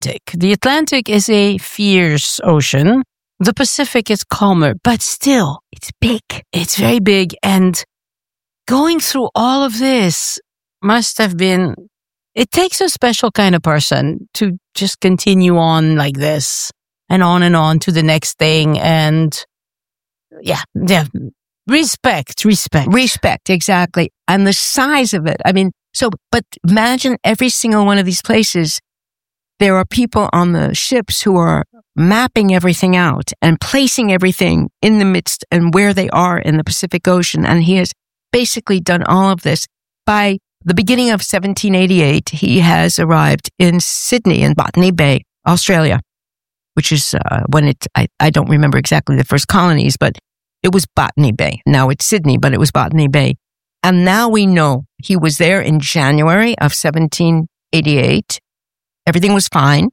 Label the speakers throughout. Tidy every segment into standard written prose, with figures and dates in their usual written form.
Speaker 1: Atlantic. The Atlantic is a fierce ocean. The Pacific is calmer, but still,
Speaker 2: It's big.
Speaker 1: it's very big. And going through all of this must have been, it takes a special kind of person to just continue on like this and on to the next thing. And yeah. Respect.
Speaker 2: Respect, exactly. And the size of it. I mean, but imagine every single one of these places. There are people on the ships who are mapping everything out and placing everything in the midst and where they are in the Pacific Ocean. And he has basically done all of this. By the beginning of 1788, he has arrived in Sydney, in Botany Bay, Australia, which is I don't remember exactly the first colonies, but it was Botany Bay. Now it's Sydney, but it was Botany Bay. And now we know he was there in January of 1788. Everything was fine.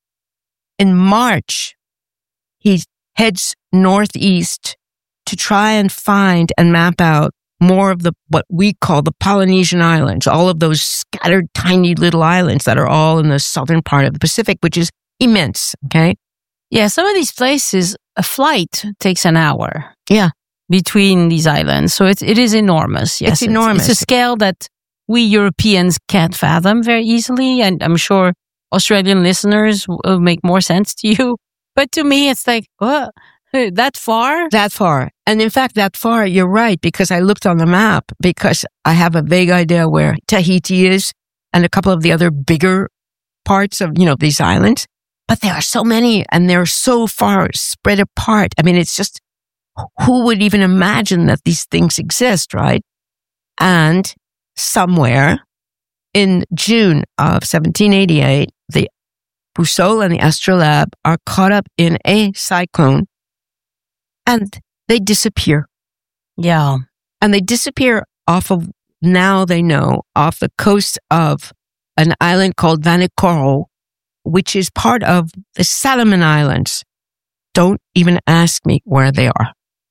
Speaker 2: In March, he heads northeast to try and find and map out more of what we call the Polynesian Islands, all of those scattered tiny little islands that are all in the southern part of the Pacific, which is immense, okay?
Speaker 1: Yeah, some of these places, a flight takes an hour.
Speaker 2: Yeah.
Speaker 1: Between these islands. So it is enormous. Yes,
Speaker 2: it's enormous.
Speaker 1: It's a scale that we Europeans can't fathom very easily. And I'm sure Australian listeners will make more sense to you. But to me, it's like, what? That far?
Speaker 2: That far. And in fact, that far, you're right, because I looked on the map because I have a vague idea where Tahiti is and a couple of the other bigger parts of, these islands. But there are so many and they're so far spread apart. I mean, it's just, who would even imagine that these things exist, right? And somewhere in June of 1788, the Boussole and the Astrolabe are caught up in a cyclone and they disappear.
Speaker 1: Yeah.
Speaker 2: And they disappear off of, now they know, off the coast of an island called Vanikoro, which is part of the Solomon Islands. Don't even ask me where they are.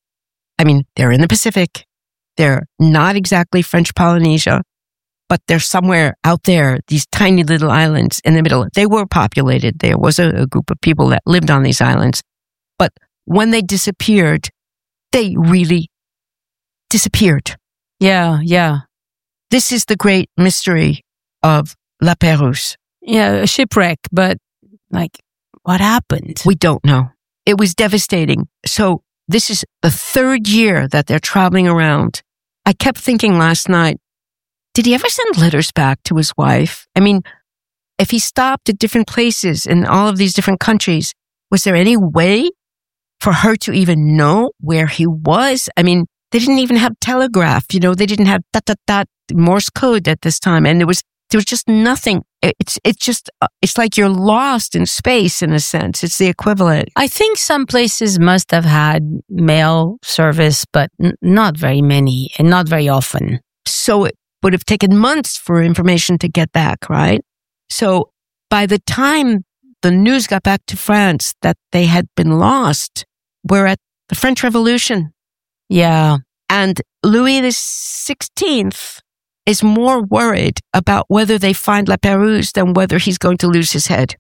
Speaker 2: I mean, they're in the Pacific. They're not exactly French Polynesia, but they're somewhere out there, these tiny little islands in the middle. They were populated. There was a group of people that lived on these islands. But when they disappeared, they really disappeared.
Speaker 1: Yeah.
Speaker 2: This is the great mystery of La Pérouse.
Speaker 1: Yeah, a shipwreck, but what happened?
Speaker 2: We don't know. It was devastating. So this is the third year that they're traveling around. I kept thinking last night, did he ever send letters back to his wife? I mean, if he stopped at different places in all of these different countries, was there any way for her to even know where he was? I mean, they didn't even have telegraph, they didn't have Morse code at this time. And there was just nothing. It's like you're lost in space in a sense. It's the equivalent.
Speaker 1: I think some places must have had mail service, but not very many and not very often.
Speaker 2: So it would have taken months for information to get back, right? So by the time the news got back to France that they had been lost, we're at the French Revolution.
Speaker 1: Yeah.
Speaker 2: And Louis XVI is more worried about whether they find La Pérouse than whether he's going to lose his head.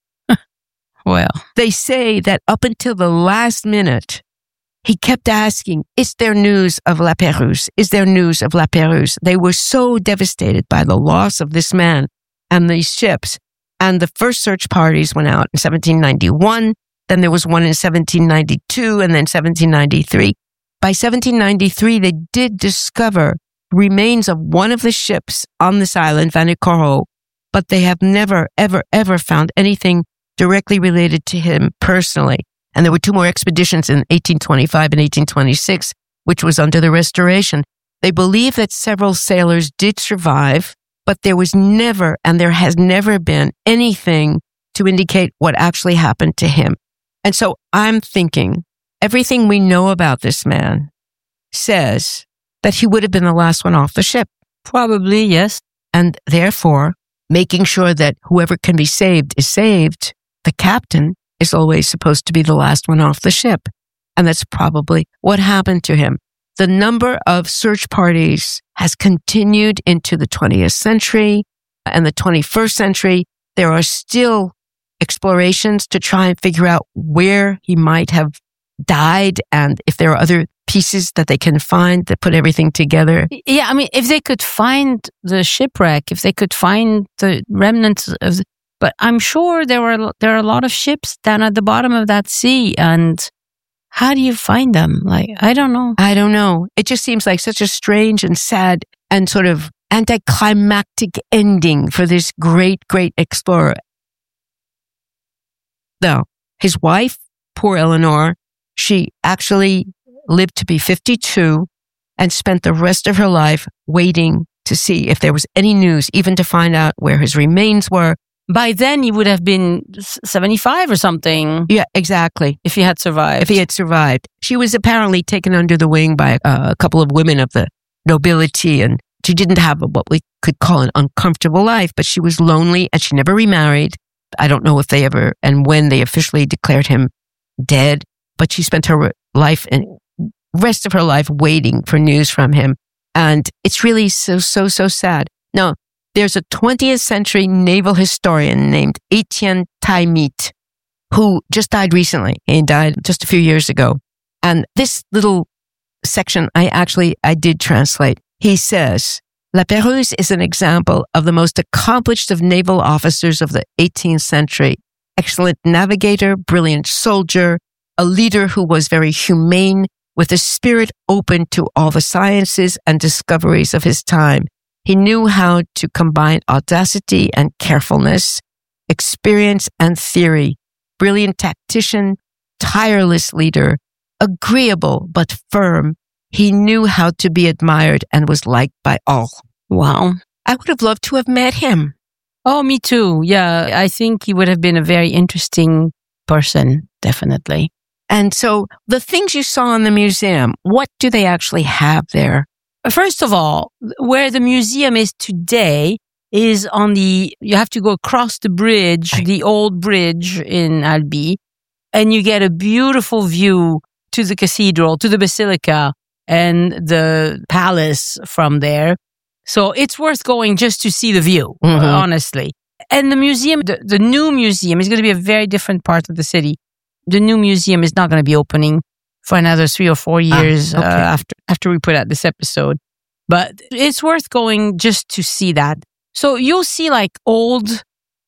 Speaker 1: Well,
Speaker 2: they say that up until the last minute, he kept asking, is there news of La Pérouse? Is there news of La Pérouse? They were so devastated by the loss of this man and these ships. And the first search parties went out in 1791. Then there was one in 1792 and then 1793. By 1793, they did discover remains of one of the ships on this island, Vanikoro, but they have never, ever, ever found anything directly related to him personally. And there were two more expeditions in 1825 and 1826, which was under the Restoration. They believe that several sailors did survive, but there was never, and there has never been anything to indicate what actually happened to him. And so I'm thinking everything we know about this man says that he would have been the last one off the ship.
Speaker 1: Probably, yes.
Speaker 2: And therefore, making sure that whoever can be saved is saved, the captain is always supposed to be the last one off the ship. And that's probably what happened to him. The number of search parties has continued into the 20th century and the 21st century. There are still explorations to try and figure out where he might have died and if there are other pieces that they can find that put everything together?
Speaker 1: Yeah, I mean, if they could find the shipwreck, if they could find the remnants of, but I'm sure there are a lot of ships down at the bottom of that sea, and how do you find them? Like, I don't know.
Speaker 2: I don't know. It just seems like such a strange and sad and sort of anticlimactic ending for this great, great explorer. Though his wife, poor Eleanor, she actually lived to be 52 and spent the rest of her life waiting to see if there was any news, even to find out where his remains were.
Speaker 1: By then, he would have been 75 or something.
Speaker 2: Yeah, exactly.
Speaker 1: If he had survived.
Speaker 2: If he had survived. She was apparently taken under the wing by a couple of women of the nobility, and she didn't have what we could call an uncomfortable life, but she was lonely and she never remarried. I don't know if they ever and when they officially declared him dead, but she spent her life and rest of her life waiting for news from him. And it's really so sad. Now, there's a 20th century naval historian named Etienne Taimite who just died recently. He died just a few years ago. And this little section I did translate. He says, La Pérouse is an example of the most accomplished of naval officers of the 18th century. Excellent navigator, brilliant soldier, a leader who was very humane, with a spirit open to all the sciences and discoveries of his time. He knew how to combine audacity and carefulness, experience and theory, brilliant tactician, tireless leader, agreeable but firm. He knew how to be admired and was liked by all.
Speaker 1: Wow.
Speaker 2: I would have loved to have met him.
Speaker 1: Oh, me too. Yeah, I think he would have been a very interesting person, definitely.
Speaker 2: And so the things you saw in the museum, what do they actually have there?
Speaker 1: First of all, where the museum is today is you have to go across the bridge, right, the old bridge in Albi, and you get a beautiful view to the cathedral, to the basilica and the palace from there. So it's worth going just to see the view, honestly. And the museum, the new museum is going to be a very different part of the city. The new museum is not going to be opening for another 3 or 4 years after we put out this episode. But it's worth going just to see that. So you'll see like old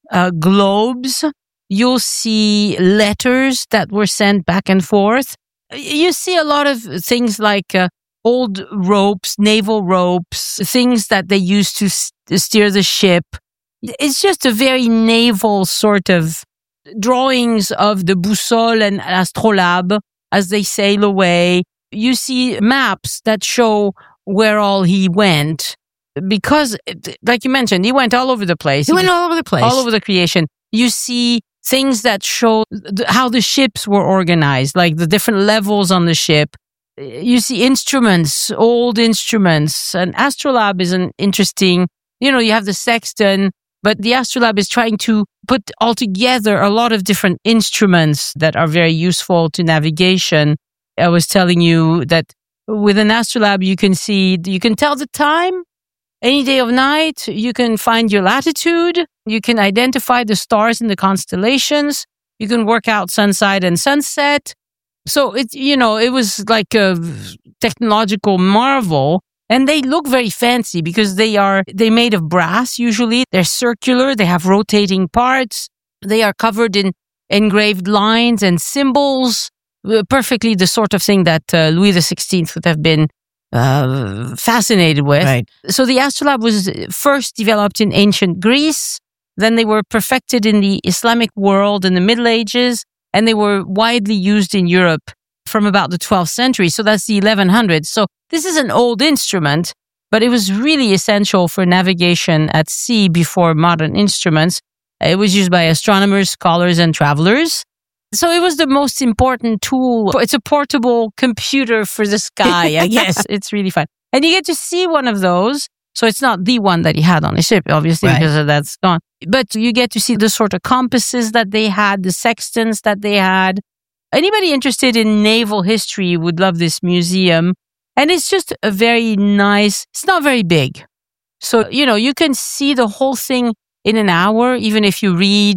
Speaker 1: globes. You'll see letters that were sent back and forth. You see a lot of things like old ropes, naval ropes, things that they used to steer the ship. It's just a very naval sort of drawings of the boussole and astrolabe as they sail away. You see maps that show where all he went because, like you mentioned, he went all over the place.
Speaker 2: He went all over the place.
Speaker 1: All over the creation. You see things that show how the ships were organized, like the different levels on the ship. You see instruments, old instruments. An astrolabe is an interesting, you have the sextant, but the astrolabe is trying to put all together a lot of different instruments that are very useful to navigation. I was telling you that with an astrolabe, you can tell the time, any day of night. You can find your latitude. You can identify the stars in the constellations. You can work out sunset and sunset. So it was like a technological marvel. And they look very fancy because they're made of brass usually. They're circular. They have rotating parts. They are covered in engraved lines and symbols. Perfectly the sort of thing that Louis XVI would have been fascinated with.
Speaker 2: Right.
Speaker 1: So the astrolabe was first developed in ancient Greece. Then they were perfected in the Islamic world in the Middle Ages. And they were widely used in Europe from about the 12th century. So that's the 1100s. So this is an old instrument, but it was really essential for navigation at sea before modern instruments. It was used by astronomers, scholars, and travelers. So it was the most important tool. It's a portable computer for the sky, I guess. It's really fun. And you get to see one of those. So it's not the one that he had on his ship, obviously, right, because that's gone. But you get to see the sort of compasses that they had, the sextants that they had. Anybody interested in naval history would love this museum. And it's just a very nice, it's not very big. So, you can see the whole thing in an hour, even if you read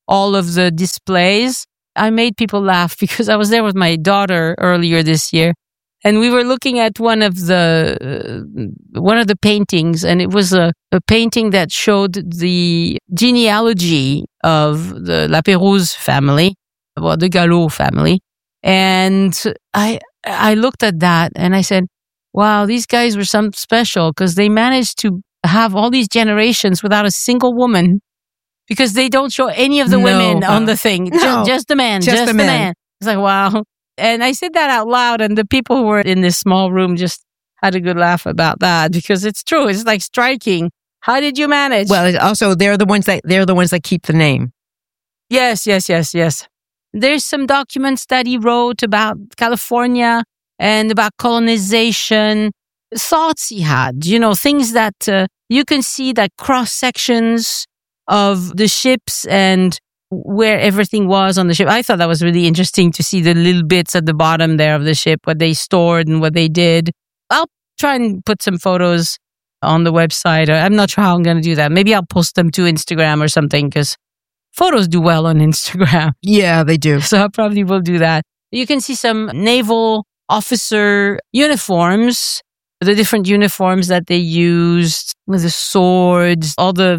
Speaker 1: all of the displays. I made people laugh because I was there with my daughter earlier this year, and we were looking at one of the paintings, and it was a painting that showed the genealogy of the La Pérouse family, well, the Gallo family. And I looked at that and I said, wow, these guys were something special because they managed to have all these generations without a single woman, because they don't show any of the women on the thing.
Speaker 2: No.
Speaker 1: Just the man. Just the man. It's like, wow. And I said that out loud, and the people who were in this small room just had a good laugh about that, because it's true. It's like striking. How did you manage?
Speaker 2: Well, also they're the ones that keep the name.
Speaker 1: Yes. There's some documents that he wrote about California and about colonization, thoughts he had, things that you can see, that cross sections of the ships and where everything was on the ship. I thought that was really interesting to see the little bits at the bottom there of the ship, what they stored and what they did. I'll try and put some photos on the website. I'm not sure how I'm going to do that. Maybe I'll post them to Instagram or something, because photos do well on Instagram.
Speaker 2: Yeah, they do.
Speaker 1: So I probably will do that. You can see some naval officer uniforms, the different uniforms that they used with the swords, all the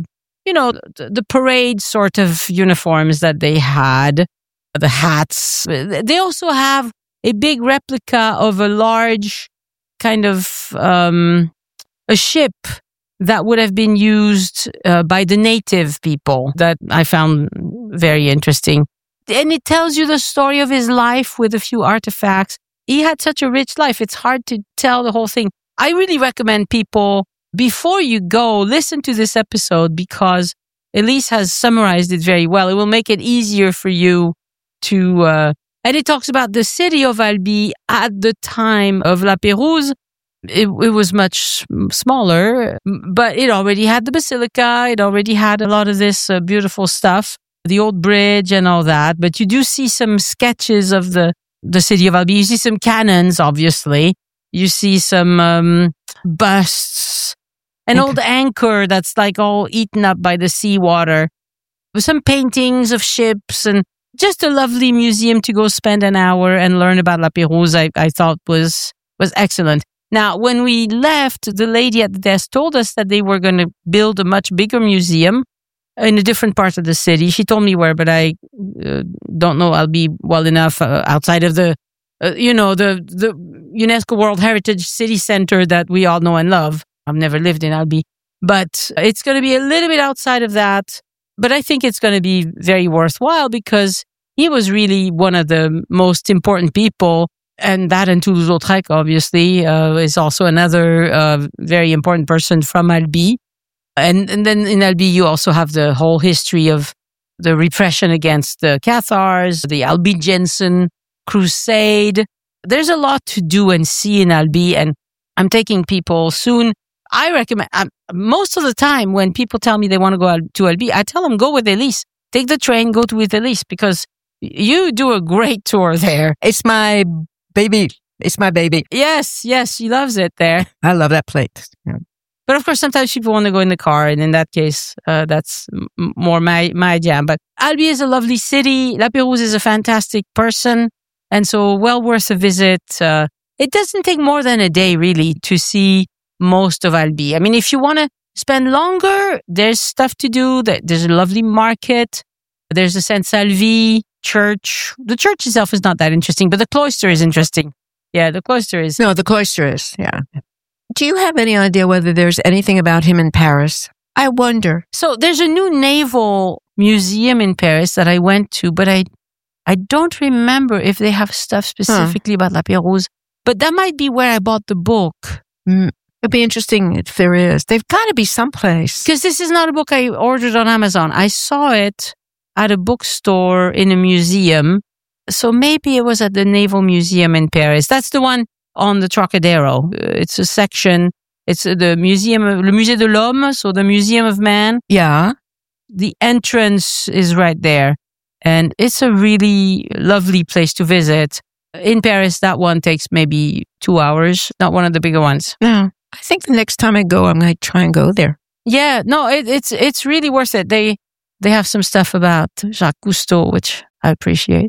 Speaker 1: parade sort of uniforms that they had, the hats. They also have a big replica of a large kind of a ship that would have been used by the native people, that I found very interesting. And it tells you the story of his life with a few artifacts. He had such a rich life. It's hard to tell the whole thing. I really recommend people, before you go, listen to this episode, because Elise has summarized it very well. It will make it easier for you to, and it talks about the city of Albi at the time of La Pérouse. It was much smaller, but it already had the basilica. It already had a lot of this beautiful stuff, the old bridge and all that. But you do see some sketches of the city of Albi. You see some cannons, obviously. You see some busts, an old anchor that's like all eaten up by the seawater, with some paintings of ships, and just a lovely museum to go spend an hour and learn about La Pérouse. I thought was excellent. Now, when we left, the lady at the desk told us that they were going to build a much bigger museum in a different part of the city. She told me where, but I don't know Albi well enough outside of the UNESCO World Heritage City Center that we all know and love. I've never lived in Albi, but it's going to be a little bit outside of that. But I think it's going to be very worthwhile, because he was really one of the most important people. And that, and Toulouse-Lautrec, obviously, is also another very important person from Albi. And then in Albi, you also have the whole history of the repression against the Cathars, the Albigensian crusade. There's a lot to do and see in Albi, and I'm taking people soon. I recommend, most of the time when people tell me they want to go to Albi, I tell them, go with Elise. Take the train, go with Elise, because you do a great tour there.
Speaker 2: It's my baby.
Speaker 1: Yes, she loves it there.
Speaker 2: I love that place. Yeah.
Speaker 1: But of course, sometimes people want to go in the car, and in that case, that's more my jam. But Albi is a lovely city. La Pérouse is a fantastic person, and so well worth a visit. It doesn't take more than a day, really, to see most of Albi. I mean, if you want to spend longer, there's stuff to do. There's a lovely market. There's a Saint-Salvi church. The church itself is not that interesting, but the cloister is interesting. Yeah, the cloister is.
Speaker 2: No, the cloister is, yeah. Do you have any idea whether there's anything about him in Paris? I wonder.
Speaker 1: So there's a new naval museum in Paris that I went to, but I don't remember if they have stuff specifically about La Pérouse. But that might be where I bought the book.
Speaker 2: It'd be interesting if there is. They've got to be someplace.
Speaker 1: Because this is not a book I ordered on Amazon. I saw it at a bookstore in a museum. So maybe it was at the Naval Museum in Paris. That's the one on the Trocadero. It's a section. It's the museum, Le Musée de l'Homme, so the Museum of Man.
Speaker 2: Yeah.
Speaker 1: The entrance is right there. And it's a really lovely place to visit. In Paris, that one takes maybe 2 hours, not one of the bigger ones.
Speaker 2: No. I think the next time I go, I'm going to try and go there.
Speaker 1: Yeah, no, it's really worth it. They have some stuff about Jacques Cousteau, which I appreciate.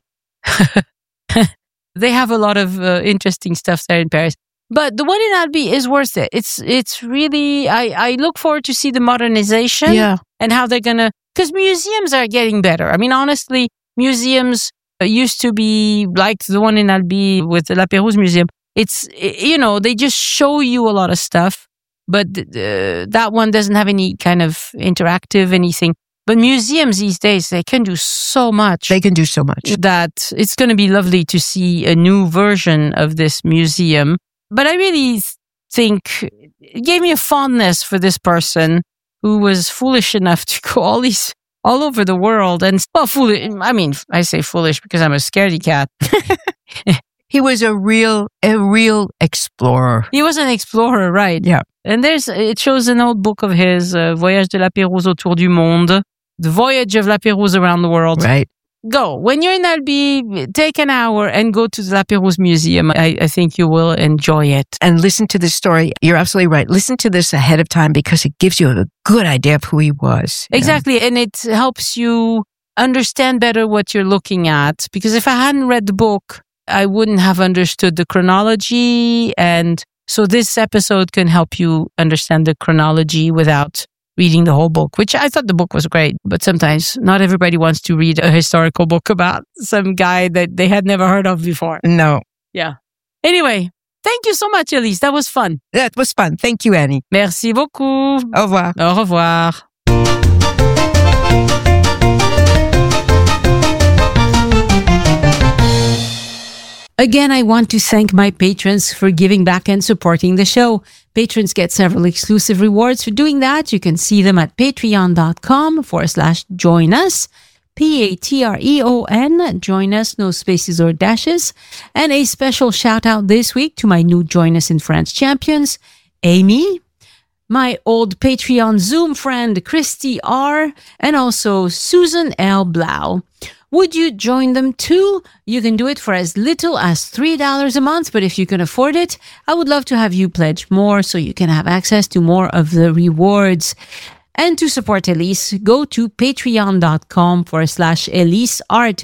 Speaker 1: They have a lot of interesting stuff there in Paris. But the one in Albi is worth it. It's really, I look forward to see the modernization and how they're going to, because museums are getting better. I mean, honestly, museums used to be like the one in Albi with the La Pérouse Museum. It's, they just show you a lot of stuff, but that one doesn't have any kind of interactive anything. But museums these days, they can do so much.
Speaker 2: They can do so much.
Speaker 1: That it's going to be lovely to see a new version of this museum. But I really think it gave me a fondness for this person who was foolish enough to go all over the world. And, well, foolish, I mean, I say foolish because I'm a scaredy cat.
Speaker 2: He was a real explorer.
Speaker 1: He was an explorer, right?
Speaker 2: Yeah.
Speaker 1: And it shows an old book of his, Voyage de la Pérouse autour du monde. The Voyage of La Pérouse around the world.
Speaker 2: Right.
Speaker 1: Go. When you're in Albi, take an hour and go to the La Pérouse Museum. I think you will enjoy it.
Speaker 2: And listen to this story. You're absolutely right. Listen to this ahead of time because it gives you a good idea of who he was.
Speaker 1: Exactly. And it helps you understand better what you're looking at. Because if I hadn't read the book, I wouldn't have understood the chronology. And so this episode can help you understand the chronology without reading the whole book, which I thought the book was great. But sometimes not everybody wants to read a historical book about some guy that they had never heard of before.
Speaker 2: No.
Speaker 1: Yeah. Anyway, thank you so much, Elise. That was fun.
Speaker 2: That was fun. Thank you, Annie.
Speaker 1: Merci beaucoup.
Speaker 2: Au revoir.
Speaker 1: Au revoir. Again, I want to thank my patrons for giving back and supporting the show. Patrons get several exclusive rewards for doing that. You can see them at patreon.com/join us. Patreon, join us, no spaces or dashes. And a special shout out this week to my new Join Us in France champions, Amy, my old Patreon Zoom friend, Christy R, and also Susan L. Blau. Would you join them too? You can do it for as little as $3 a month, but if you can afford it, I would love to have you pledge more so you can have access to more of the rewards. And to support Elise, go to patreon.com/EliseArt,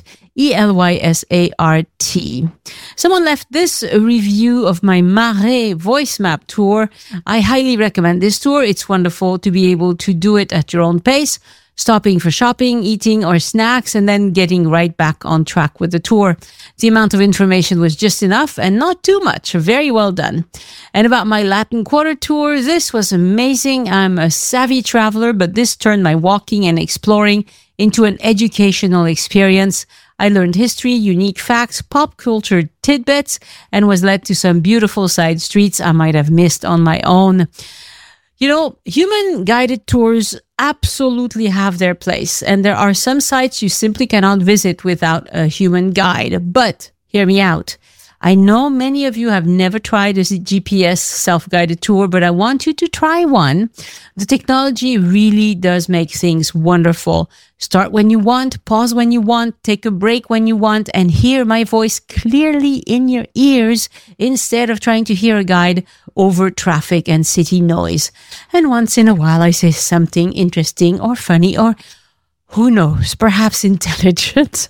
Speaker 1: ELYSART. Someone left this review of my Marais voice map tour. I highly recommend this tour. It's wonderful to be able to do it at your own pace, stopping for shopping, eating, or snacks, and then getting right back on track with the tour. The amount of information was just enough and not too much. Very well done. And about my Latin Quarter tour, this was amazing. I'm a savvy traveler, but this turned my walking and exploring into an educational experience. I learned history, unique facts, pop culture tidbits, and was led to some beautiful side streets I might have missed on my own. You know, human guided tours absolutely have their place, and there are some sites you simply cannot visit without a human guide. But hear me out. I know many of you have never tried a GPS self-guided tour, but I want you to try one. The technology really does make things wonderful. Start when you want, pause when you want, take a break when you want, and hear my voice clearly in your ears instead of trying to hear a guide over traffic and city noise. And once in a while, I say something interesting or funny or, who knows, perhaps intelligent.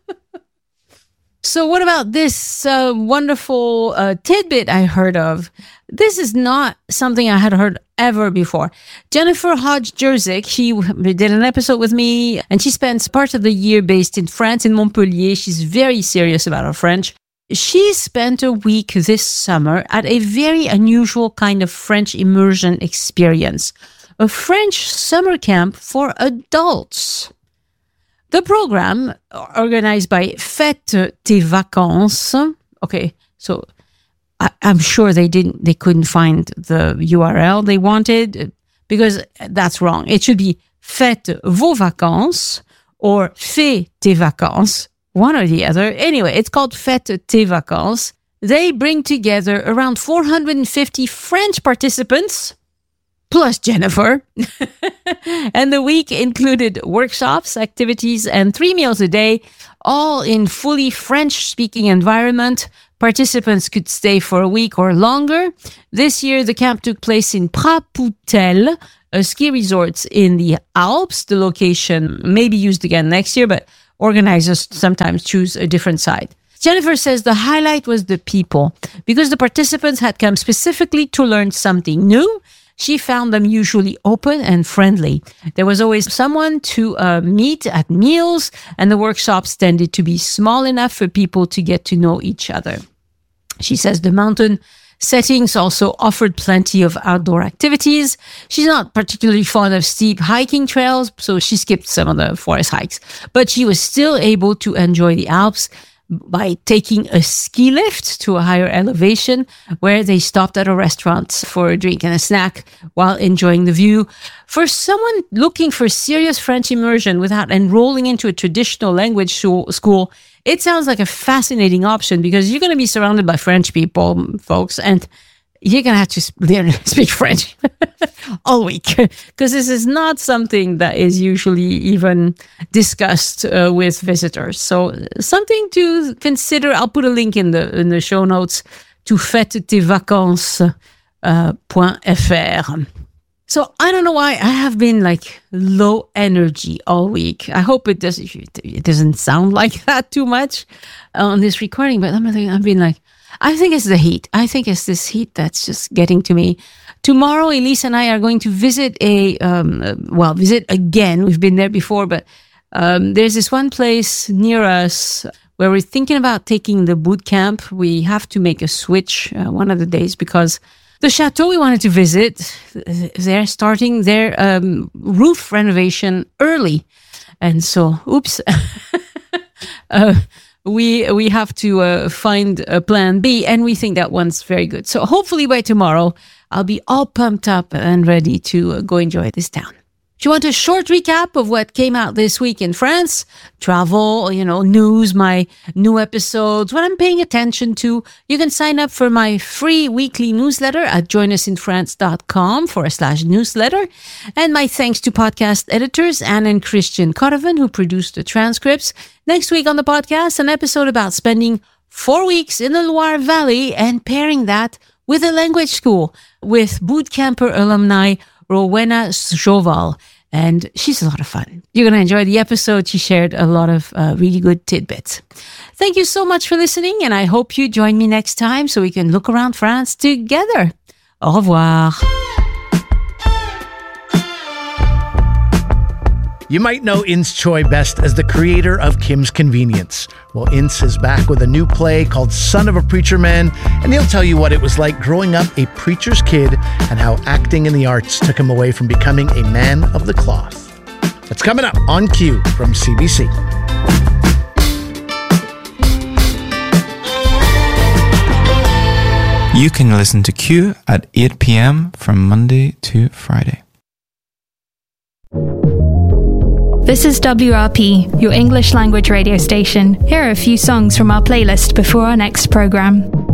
Speaker 1: So what about this wonderful tidbit I heard of? This is not something I had heard ever before. Jennifer Hodge-Jerzik, she did an episode with me, and she spends part of the year based in France, in Montpellier. She's very serious about her French. She spent a week this summer at a very unusual kind of French immersion experience, a French summer camp for adults. The program, organized by Fête tes Vacances, okay, so I'm sure they couldn't find the URL they wanted because that's wrong. It should be Fête vos vacances or Fais tes vacances, one or the other. Anyway, it's called Fête tes Vacances. They bring together around 450 French participants, plus Jennifer. And the week included workshops, activities, and 3 meals a day, all in fully French-speaking environment. Participants could stay for a week or longer. This year, the camp took place in Prapoutel, ski resorts in the Alps. The location may be used again next year, but organizers sometimes choose a different site. Jennifer says the highlight was the people. Because the participants had come specifically to learn something new, she found them usually open and friendly. There was always someone to meet at meals, and the workshops tended to be small enough for people to get to know each other. She says the mountain settings also offered plenty of outdoor activities. She's not particularly fond of steep hiking trails, so she skipped some of the forest hikes. But she was still able to enjoy the Alps by taking a ski lift to a higher elevation where they stopped at a restaurant for a drink and a snack while enjoying the view. For someone looking for serious French immersion without enrolling into a traditional language school, it sounds like a fascinating option because you're going to be surrounded by French people, folks, and you're going to have to learn to speak French all week because this is not something that is usually even discussed with visitors. So something to consider. I'll put a link in the show notes to faitetesvacances.fr. So I don't know why I have been like low energy all week. I hope it doesn't sound like that too much on this recording, but I've been like, I think it's the heat. I think it's this heat that's just getting to me. Tomorrow, Elise and I are going to visit visit again. We've been there before, but there's this one place near us where we're thinking about taking the boot camp. We have to make a switch one of the days because the chateau we wanted to visit, they're starting their roof renovation early. And so, oops. We have to find a plan B, and we think that one's very good. So hopefully by tomorrow, I'll be all pumped up and ready to go enjoy this town. If you want a short recap of what came out this week in France, travel, news, my new episodes, what I'm paying attention to, you can sign up for my free weekly newsletter at joinusinfrance.com/newsletter. And my thanks to podcast editors Anne and Christian Codovan, who produced the transcripts. Next week on the podcast, an episode about spending 4 weeks in the Loire Valley and pairing that with a language school with bootcamper alumni Rowena Joval. And she's a lot of fun. You're going to enjoy the episode. She shared a lot of really good tidbits. Thank you so much for listening, and I hope you join me next time so we can look around France together. Au revoir.
Speaker 3: You might know Ince Choi best as the creator of Kim's Convenience. Well, Ince is back with a new play called Son of a Preacher Man, and he'll tell you what it was like growing up a preacher's kid and how acting in the arts took him away from becoming a man of the cloth. That's coming up on Q from CBC.
Speaker 4: You can listen to Q at 8 p.m. from Monday to Friday.
Speaker 5: This is WRP, your English language radio station. Here are a few songs from our playlist before our next program.